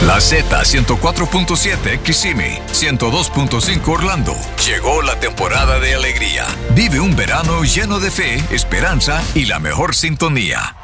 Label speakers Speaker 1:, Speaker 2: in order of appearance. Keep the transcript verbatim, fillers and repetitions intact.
Speaker 1: La Z ciento cuatro punto siete Kissimmee, ciento dos punto cinco Orlando. Llegó la temporada de alegría. Vive un verano lleno de fe, esperanza y la mejor sintonía.